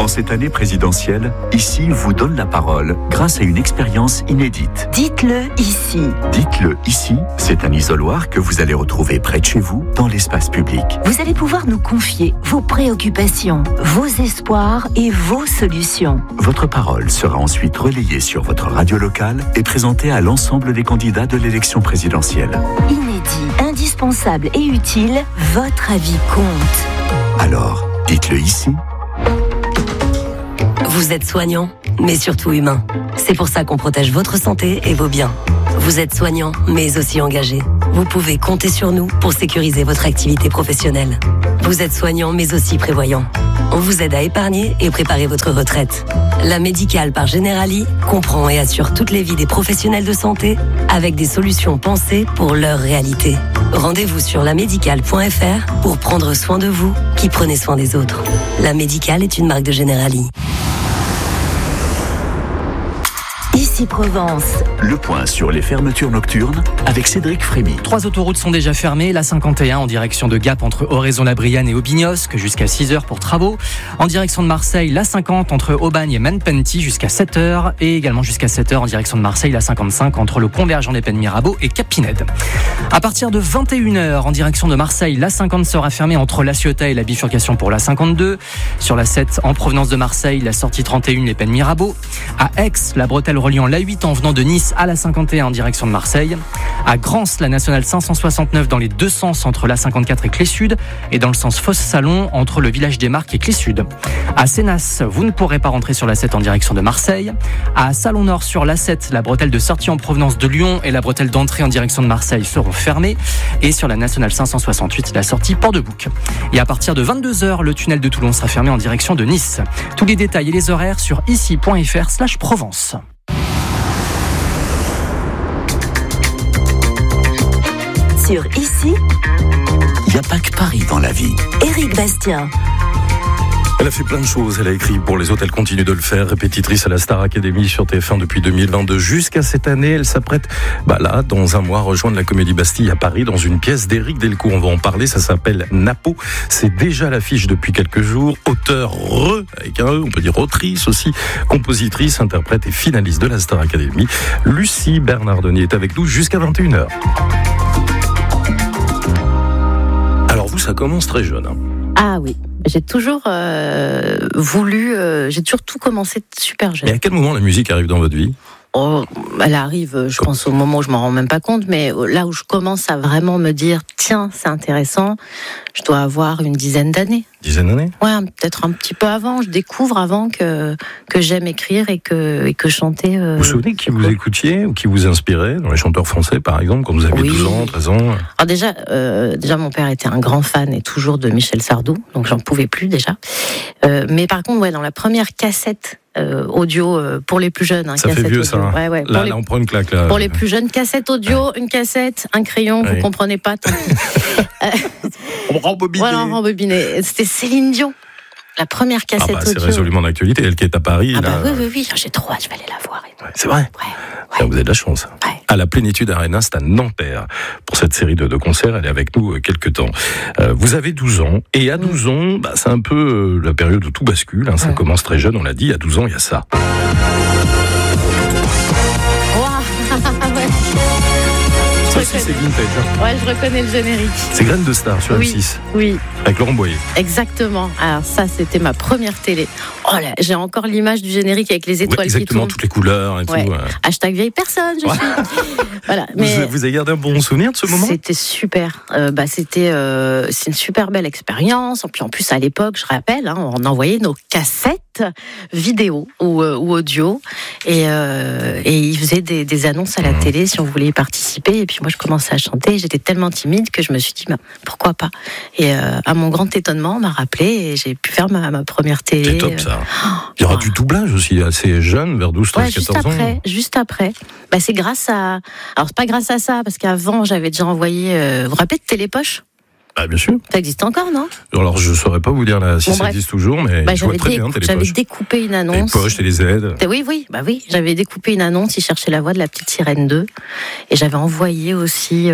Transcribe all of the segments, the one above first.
En cette année présidentielle, Ici vous donne la parole grâce à une expérience inédite. Dites-le ici. Dites-le ici, c'est un isoloir que vous allez retrouver près de chez vous, dans l'espace public. Vous allez pouvoir nous confier vos préoccupations, vos espoirs et vos solutions. Votre parole sera ensuite relayée sur votre radio locale et présentée à l'ensemble des candidats de l'élection présidentielle. Inédit, indispensable et utile, votre avis compte. Alors, dites-le ici. Vous êtes soignant, mais surtout humain. C'est pour ça qu'on protège votre santé et vos biens. Vous êtes soignant, mais aussi engagé. Vous pouvez compter sur nous pour sécuriser votre activité professionnelle. Vous êtes soignant, mais aussi prévoyant. On vous aide à épargner et préparer votre retraite. La Médicale par Generali comprend et assure toutes les vies des professionnels de santé avec des solutions pensées pour leur réalité. Rendez-vous sur lamédicale.fr pour prendre soin de vous qui prenez soin des autres. La Médicale est une marque de Generali. Ici Provence. Le point sur les fermetures nocturnes avec Cédric Frémy. 3 autoroutes sont déjà fermées. La 51 en direction de Gap entre Oraison-la-Brienne et Aubignosc jusqu'à 6h pour travaux. En direction de Marseille, la 50 entre Aubagne et Menpenty jusqu'à 7h. Et également jusqu'à 7h en direction de Marseille, la 55 entre le convergent des Pennes Mirabeau et Cap-Pinède. À partir de 21h en direction de Marseille, la 50 sera fermée entre La Ciotat et la bifurcation pour la 52. Sur la 7 en provenance de Marseille, la sortie 31 les Pennes Mirabeau. À Aix, la bretelle reliant la 8 en venant de Nice à la 51 en direction de Marseille. À Grance, la nationale 569 dans les deux sens entre la 54 et Clé-Sud et dans le sens Fosse-Salon entre le village des Marques et Clé-Sud. À Sénas, vous ne pourrez pas rentrer sur la 7 en direction de Marseille. À Salon-Nord sur la 7, la bretelle de sortie en provenance de Lyon et la bretelle d'entrée en direction de Marseille seront fermées. Et sur la nationale 568, la sortie Port-de-Bouc. Et à partir de 22h, le tunnel de Toulon sera fermé en direction de Nice. Tous les détails et les horaires sur ici.fr/Provence. Sur Ici, Il n'y a pas que Paris dans la vie. Éric Bastien. Elle a fait plein de choses, elle a écrit pour les autres, elle continue de le faire, répétitrice à la Star Academy sur TF1 depuis 2022 jusqu'à cette année. Elle s'apprête, là, dans un mois, à rejoindre la Comédie Bastille à Paris dans une pièce d'Éric Delcourt. On va en parler, ça s'appelle Napo. C'est déjà à l'affiche depuis quelques jours. Auteur, avec un E, on peut dire autrice aussi, compositrice, interprète et finaliste de la Star Academy. Lucie Bernardoni est avec nous jusqu'à 21h. Alors vous, ça commence très jeune. Ah oui. J'ai toujours j'ai toujours tout commencé super jeune. Et à quel moment la musique arrive dans votre vie ? Elle arrive, je pense, au moment où je m'en rends même pas compte, mais là où je commence à vraiment me dire, tiens, c'est intéressant, je dois avoir une dizaine d'années. Dizaine d'années ? Ouais, peut-être un petit peu avant. Je découvre avant que j'aime écrire et que chanter. Vous vous souvenez qui vous écoutiez ou qui vous inspirait dans les chanteurs français, par exemple, quand vous aviez 12 ans, 13 ans ? Alors déjà, mon père était un grand fan et toujours de Michel Sardou, donc j'en pouvais plus déjà. Mais par contre, dans la première cassette audio pour les plus jeunes. Ça fait vieux, audio. Ça. Ouais. Là, on prend une claque. Là. Pour les plus jeunes, cassette audio, une cassette, un crayon, vous comprenez pas. On rembobiné. Voilà, on rembobiné. C'était Céline Dion. La première cassette audio. C'est résolument d'actualité. Elle qui est à Paris. Oui. J'ai trop hâte, je vais aller la voir. Ouais, c'est vrai. Ouais. Vous avez de la chance. Ouais. À la Plénitude Arena, c'est à Nanterre. Pour cette série de concerts, elle est avec nous quelques temps. Vous avez 12 ans. Et à 12 ans, c'est un peu la période où tout bascule. Ça commence très jeune, on l'a dit. À 12 ans, il y a ça. C'est vintage. Ouais, je reconnais le générique. C'est Graines de Star sur M6. Oui. Avec Laurent Boyer. Exactement. Alors ça, c'était ma première télé. Oh là, j'ai encore l'image du générique avec les étoiles qui tournent. Exactement, toutes les couleurs et tout. Hashtag vieille personne, je suis. Voilà. Mais vous avez gardé un bon souvenir de ce moment ? C'était super. C'est une super belle expérience. Puis en plus, à l'époque, je rappelle, on envoyait nos cassettes vidéo ou audio et ils faisaient des annonces à la télé si on voulait y participer. Et puis moi, je commençais à chanter. J'étais tellement timide que je me suis dit, pourquoi pas ? Et à mon grand étonnement, on m'a rappelé et j'ai pu faire ma première télé. C'est top ça. Il y aura du doublage aussi, assez jeune, vers 12, 13, 14 ans. Juste après. C'est grâce à... Alors, c'est pas grâce à ça, parce qu'avant, j'avais déjà envoyé... vous vous rappelez de Télépoche ? Bah, bien sûr. Ça existe encore, non? Alors, je saurais pas vous dire là, si Bon, ça bref. existe toujours, mais je vois très bien J'avais Télépoche. découpé une Les annonce. poches et les aides. Oui. J'avais découpé une annonce, ils cherchaient la voix de la petite sirène 2. Et j'avais envoyé aussi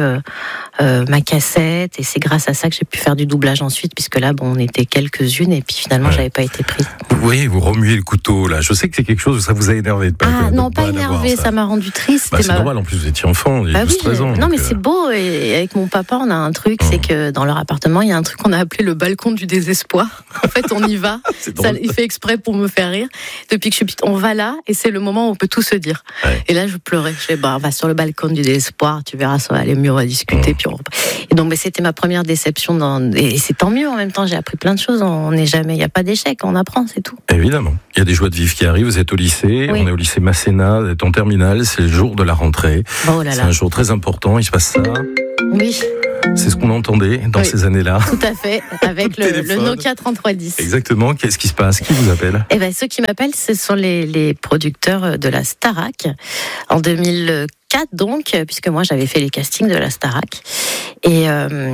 ma cassette. Et c'est grâce à ça que j'ai pu faire du doublage ensuite, puisque là, bon, on était quelques-unes. Et puis finalement, j'avais pas été prise. Oui, vous remuez le couteau là. Je sais que c'est quelque chose où ça vous a énervé de pas. Non, de pas l'avoir, énervé, ça m'a rendu triste. Bah, c'est normal, en plus vous étiez enfant, il y a 12-13 ans. Non, donc, mais c'est beau. Et avec mon papa, on a un truc, c'est que dans leur appartement, il y a un truc qu'on a appelé le balcon du désespoir. En fait, on y va. Ça, il fait exprès pour me faire rire. Depuis que je suis petite, on va là, et c'est le moment où on peut tout se dire. Ouais. Et là, je pleurais. Je fais, on va sur le balcon du désespoir, tu verras, ça va aller mieux, on va discuter. Puis Et donc, c'était ma première déception. Et c'est tant mieux en même temps, j'ai appris plein de choses. Il n'y a pas d'échec, on apprend, c'est tout. Évidemment. Il y a des joies de vivre qui arrivent. Vous êtes au lycée, Oui. on est au lycée Masséna, vous êtes en terminale, c'est le jour de la rentrée. Oh là C'est là. un jour très important, il se passe ça. Oui, C'est ce qu'on entendait dans Oui. ces années-là. tout à fait. Avec le Téléphone. Nokia 3310. Exactement. Qu'est-ce qui se passe? Qui vous appelle? Eh ben, ceux qui m'appellent, ce sont les producteurs de la Starac. En 2004, donc, puisque moi, j'avais fait les castings de la Starac. Et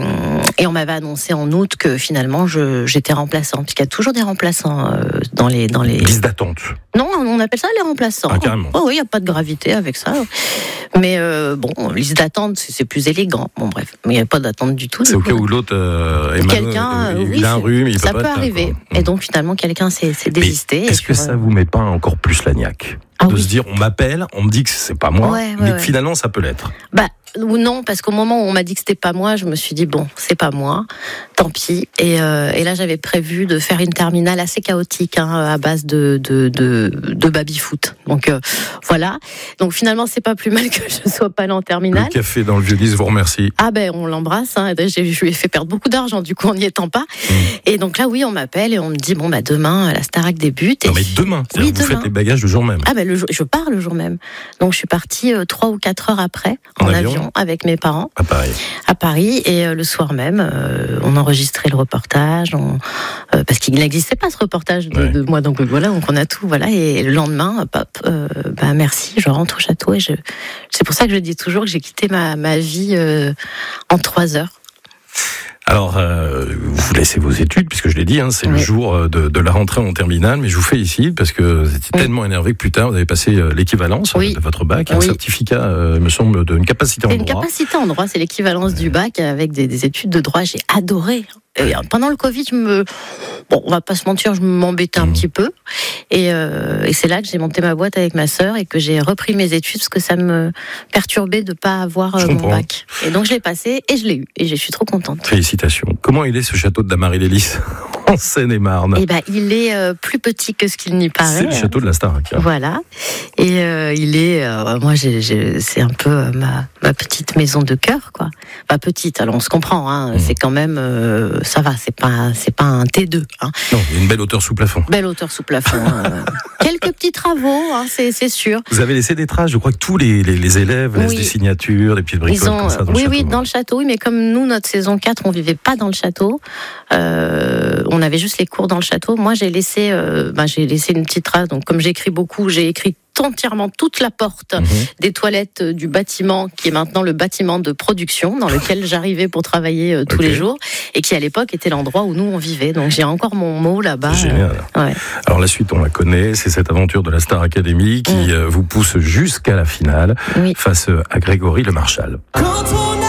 on m'avait annoncé en août que finalement, j'étais remplaçant. Puisqu'il y a toujours des remplaçants dans les... Liste d'attente. Non, on appelle ça les remplaçants. Ah, carrément. Oh oui, il n'y a pas de gravité avec ça. Mais liste d'attente, c'est plus élégant. Bon, bref. Mais il n'y a pas d'attente du tout. C'est au cas où l'autre est quelqu'un, il a un rhume, il peut ça pas peut être là, arriver. quoi. Et donc finalement quelqu'un s'est désisté. Est-ce que ça vous met pas encore plus la niaque Ah de oui. se dire on m'appelle, on me dit que c'est pas moi, Ouais, mais que ouais. finalement ça peut l'être. Ou non, parce qu'au moment où on m'a dit que c'était pas moi, je me suis dit bon, c'est pas moi, tant pis. Et là, j'avais prévu de faire une terminale assez chaotique, à base de baby-foot. Donc voilà. Donc finalement, c'est pas plus mal que je sois pas allée en terminale. Le café dans le Vieux-10 vous remercie. Ah ben, on l'embrasse. Je lui ai fait perdre beaucoup d'argent du coup en n'y étant pas. Et donc là, oui, on m'appelle et on me dit bon bah demain la Starac débute. Non Et mais demain, Oui, vous demain. faites les bagages le jour même. Ah ben je pars le jour même. Donc je suis partie 3 ou 4 heures après En en avion avion avec mes parents Ah pareil. à Paris et le soir même on enregistrait le reportage parce qu'il n'existait pas ce reportage de moi, donc voilà, donc on a tout, voilà, et le lendemain merci, je rentre au château et c'est pour ça que je dis toujours que j'ai quitté ma vie en 3 heures. Alors, vous laissez vos études, puisque je l'ai dit, c'est le jour de la rentrée en terminale, mais je vous félicite parce que vous étiez tellement énervé que plus tard, vous avez passé l'équivalence de votre bac, un certificat, me semble, d'une capacité en droit. C'est une capacité en droit, c'est l'équivalence du bac avec des études de droit. J'ai adoré. Et pendant le Covid, on va pas se mentir, je m'embêtais un petit peu. Et c'est là que j'ai monté ma boîte avec ma sœur et que j'ai repris mes études parce que ça me perturbait de pas avoir mon bac. Et donc je l'ai passé et je l'ai eu. Et je suis trop contente. Félicitations. Comment il est ce château de Damary-les-Lys en Seine-et-Marne? Eh ben, il est plus petit que ce qu'il n'y paraît. C'est le château de la Starac. Voilà. Et il est, moi, c'est un peu ma petite maison de cœur, quoi. Pas petite, alors on se comprend, c'est quand même, ça va, c'est pas un T2. Non, il y a une belle hauteur sous plafond. Belle hauteur sous plafond. Quelques petits travaux, c'est sûr. Vous avez laissé des traces, je crois que tous les élèves laissent des signatures, des petites bricoles comme ça dans le château. Oui, dans le château, oui, mais comme nous, notre saison 4, on vivait pas dans le château, on avait juste les cours dans le château. Moi, j'ai laissé une petite trace, donc comme j'écris beaucoup, j'ai écrit entièrement toute la porte des toilettes du bâtiment qui est maintenant le bâtiment de production dans lequel j'arrivais pour travailler tous les jours et qui à l'époque était l'endroit où nous on vivait. Donc j'ai encore mon mot là-bas. Génial. Alors la suite on la connaît, c'est cette aventure de la Star Academy qui vous pousse jusqu'à la finale face à Grégory Le Marchal.